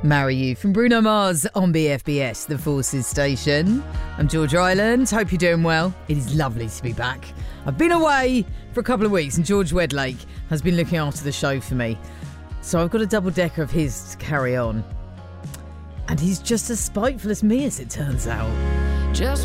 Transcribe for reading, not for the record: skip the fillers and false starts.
Marry You from Bruno Mars on BFBS, the Forces station. I'm Georgia Island. Hope you're doing well. It is lovely to be back. I've been away for a couple of weeks and George Wedlake has been looking after the show for me. So I've got a double-decker of his to carry on. And he's just as spiteful as me, as it turns out. Just